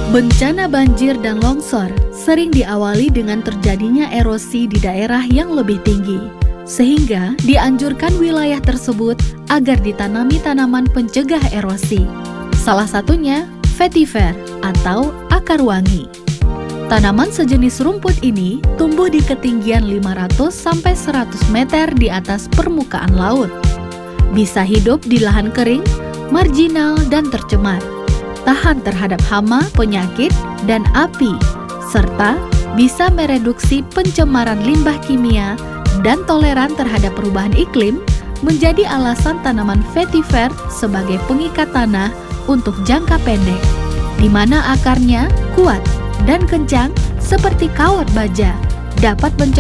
Bencana banjir dan longsor sering diawali dengan terjadinya erosi di daerah yang lebih tinggi, sehingga dianjurkan wilayah tersebut agar ditanami tanaman pencegah erosi. Salah satunya vetiver atau akar wangi. Tanaman sejenis rumput ini tumbuh di ketinggian 500-100 meter di atas permukaan laut. Bisa hidup di lahan kering, marginal, dan tercemar. Tahan terhadap hama, penyakit, dan api, serta bisa mereduksi pencemaran limbah kimia dan toleran terhadap perubahan iklim, menjadi alasan tanaman vetiver sebagai pengikat tanah untuk jangka pendek, di mana akarnya kuat dan kencang seperti kawat baja, dapat